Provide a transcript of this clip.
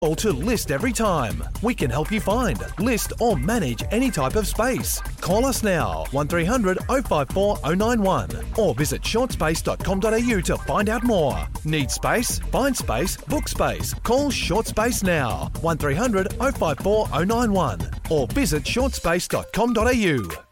Call to list every time. We can help you find, list or manage any type of space. Call us now, 1300 054 091 or visit shortspace.com.au to find out more. Need space? Find space, book space. Call Short Space now, 1300 054 091 or visit shortspace.com.au.